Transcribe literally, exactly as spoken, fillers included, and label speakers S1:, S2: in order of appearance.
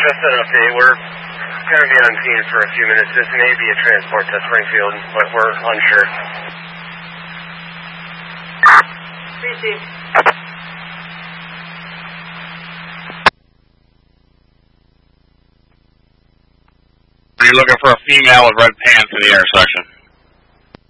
S1: Just an update. We're going to be on scene for a few minutes. This may be a transport to Springfield, but we're unsure.
S2: Received.
S3: You're looking for a female with red pants in the intersection.